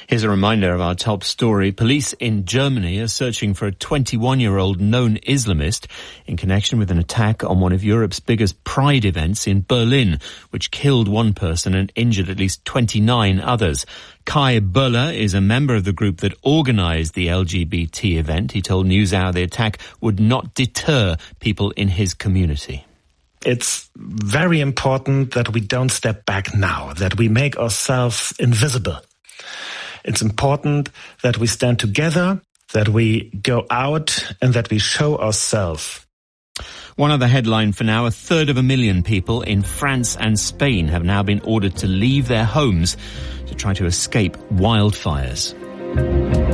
Here's a reminder of our top story. Police in Germany are searching for a 21-year-old known Islamist in connection with an attack on one of Europe's biggest pride events in Berlin, which killed one person and injured at least 29 others. Kai Böller is a member of the group that organised the LGBT event. He told NewsHour the attack would not deter people in his community. It's very important that we don't step back now, that we make ourselves invisible. It's important that we stand together, that we go out and that we show ourselves. One other headline for now, 1/3 people in France and Spain have now been ordered to leave their homes to try to escape wildfires.